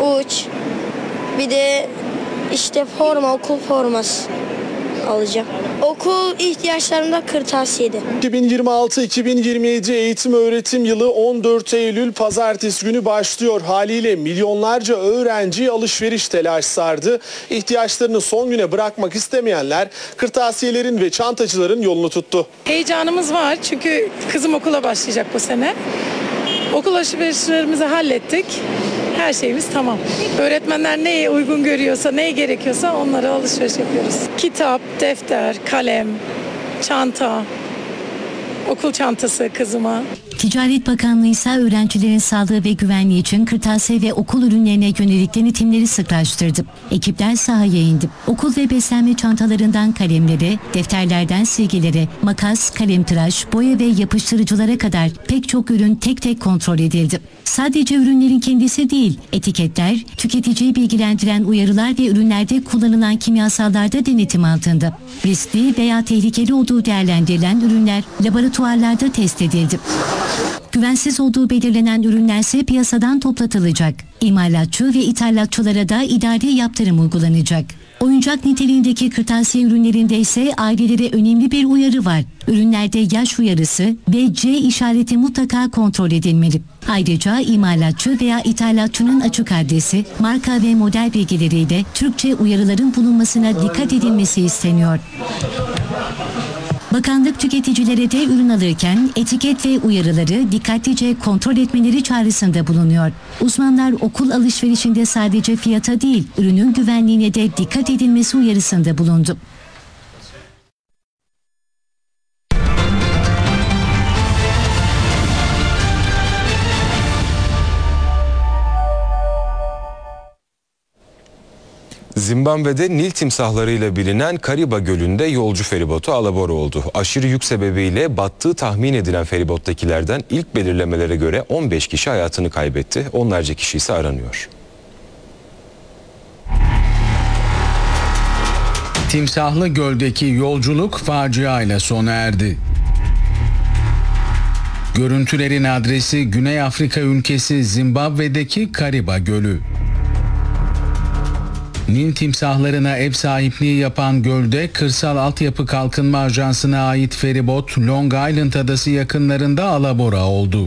uç, bir de işte forma, okul forması alacağım. Okul ihtiyaçlarımda kırtasiyede. 2026-2027 eğitim öğretim yılı 14 Eylül pazartesi günü başlıyor. Haliyle milyonlarca öğrenci alışveriş telaş sardı. İhtiyaçlarını son güne bırakmak istemeyenler kırtasiyelerin ve çantacıların yolunu tuttu. Heyecanımız var çünkü kızım okula başlayacak bu sene. Okul alışverişlerimizi hallettik. Her şeyimiz tamam. Öğretmenler neye uygun görüyorsa, neye gerekiyorsa onlara alışveriş yapıyoruz. Kitap, defter, kalem, çanta, okul çantası kızıma. Ticaret Bakanlığı ise öğrencilerin sağlığı ve güvenliği için kırtasiye ve okul ürünlerine yönelik denetimleri sıklaştırdı. Ekipler sahaya indi. Okul ve beslenme çantalarından kalemlere, defterlerden silgilere, makas, kalemtıraş, boya ve yapıştırıcılara kadar pek çok ürün tek tek kontrol edildi. Sadece ürünlerin kendisi değil, etiketler, tüketiciyi bilgilendiren uyarılar ve ürünlerde kullanılan kimyasallarda denetim altında. Riskli veya tehlikeli olduğu değerlendirilen ürünler laboratuvarlarda test edildi. Güvensiz olduğu belirlenen ürünlerse piyasadan toplatılacak. İmalatçı ve ithalatçılara da idari yaptırım uygulanacak. Oyuncak niteliğindeki kırtasiye ürünlerinde ise ailelere önemli bir uyarı var. Ürünlerde yaş uyarısı ve C işareti mutlaka kontrol edilmeli. Ayrıca imalatçı veya ithalatçının açık adresi, marka ve model bilgileriyle Türkçe uyarıların bulunmasına dikkat edilmesi isteniyor. Bakanlık tüketicilere de ürün alırken etiket ve uyarıları dikkatlice kontrol etmeleri çağrısında bulunuyor. Uzmanlar okul alışverişinde sadece fiyata değil, ürünün güvenliğine de dikkat edilmesi uyarısında bulundu. Zimbabwe'de Nil timsahlarıyla bilinen Kariba Gölü'nde yolcu feribotu alabora oldu. Aşırı yük sebebiyle battığı tahmin edilen feribottakilerden ilk belirlemelere göre 15 kişi hayatını kaybetti. Onlarca kişi ise aranıyor. Timsahlı Göl'deki yolculuk faciayla sona erdi. Görüntülerin adresi Güney Afrika ülkesi Zimbabwe'deki Kariba Gölü. Nil timsahlarına ev sahipliği yapan gölde Kırsal Altyapı Kalkınma Ajansı'na ait feribot Long Island adası yakınlarında alabora oldu.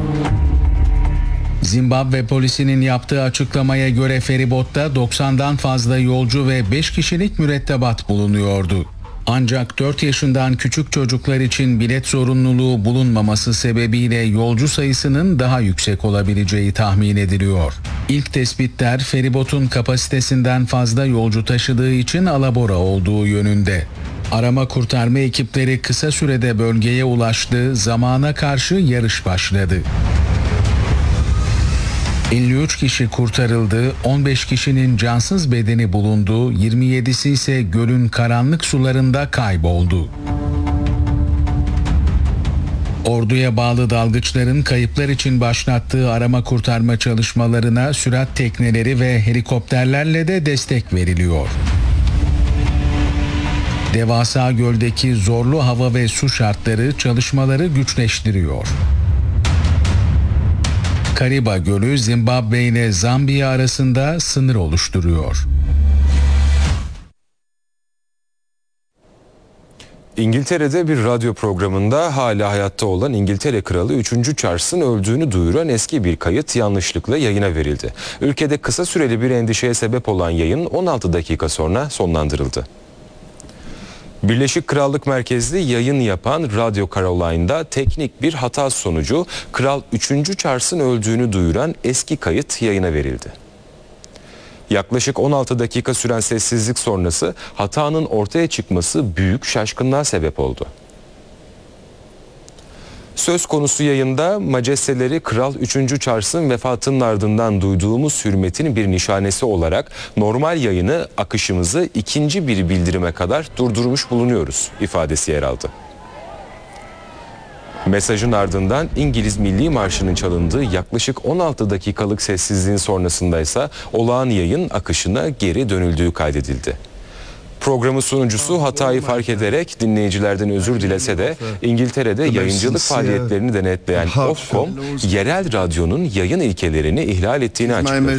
Zimbabwe polisinin yaptığı açıklamaya göre feribotta 90'dan fazla yolcu ve 5 kişilik mürettebat bulunuyordu. Ancak 4 yaşından küçük çocuklar için bilet zorunluluğu bulunmaması sebebiyle yolcu sayısının daha yüksek olabileceği tahmin ediliyor. İlk tespitler feribotun kapasitesinden fazla yolcu taşıdığı için alabora olduğu yönünde. Arama kurtarma ekipleri kısa sürede bölgeye ulaştı, zamana karşı yarış başladı. 53 kişi kurtarıldı, 15 kişinin cansız bedeni bulundu, 27'si ise gölün karanlık sularında kayboldu. Orduya bağlı dalgıçların kayıplar için başlattığı arama kurtarma çalışmalarına sürat tekneleri ve helikopterlerle de destek veriliyor. Devasa göldeki zorlu hava ve su şartları çalışmaları güçleştiriyor. Kariba Gölü Zimbabwe ile Zambiya arasında sınır oluşturuyor. İngiltere'de bir radyo programında hala hayatta olan İngiltere Kralı 3. Charles'ın öldüğünü duyuran eski bir kayıt yanlışlıkla yayına verildi. Ülkede kısa süreli bir endişeye sebep olan yayın 16 dakika sonra sonlandırıldı. Birleşik Krallık merkezli yayın yapan Radio Caroline'da teknik bir hata sonucu Kral 3. Charles'ın öldüğünü duyuran eski kayıt yayına verildi. Yaklaşık 16 dakika süren sessizlik sonrası hatanın ortaya çıkması büyük şaşkınlığa sebep oldu. Söz konusu yayında majesteleri Kral 3. Charles'ın vefatının ardından duyduğumuz hürmetin bir nişanesi olarak normal yayını akışımızı ikinci bir bildirime kadar durdurmuş bulunuyoruz ifadesi yer aldı. Mesajın ardından İngiliz Milli Marşı'nın çalındığı yaklaşık 16 dakikalık sessizliğin sonrasında ise olağan yayın akışına geri dönüldüğü kaydedildi. Programın sunucusu hatayı fark ederek dinleyicilerden özür dilese de İngiltere'de yayıncılık faaliyetlerini denetleyen Ofcom, yerel radyonun yayın ilkelerini ihlal ettiğini açıkladı.